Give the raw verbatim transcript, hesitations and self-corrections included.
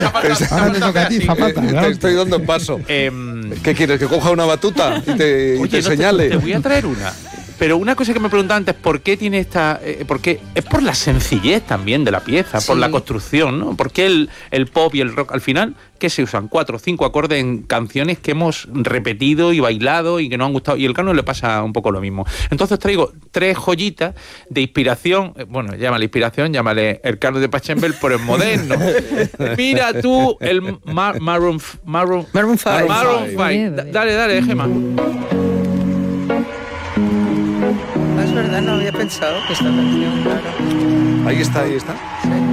Ahora te toca a ti, Zapata. Te estoy dando el paso. Eh, ¿Qué quieres? ¿Que coja una batuta y te, y Oye, te no te- señale? Te voy a traer una. Pero una cosa que me preguntaba antes, ¿por qué tiene esta...? Eh, ¿por qué? Es por la sencillez también de la pieza, Sí. por la construcción, ¿no? ¿Por qué el, el pop y el rock, al final, qué se usan? Cuatro o cinco acordes en canciones que hemos repetido y bailado y que nos han gustado. Y el canon le pasa un poco lo mismo. Entonces traigo tres joyitas de inspiración, eh, bueno, llámale inspiración, llámale el canon de Pachelbel, pero en moderno. Mira tú el Mar- Maroon... F- Maroon, Maroon five. Maroon Five. five. Da- Dale, dale, Gemma. Ah, es verdad, no había pensado que esta canción, claro. Ahí está, ahí está. Sí.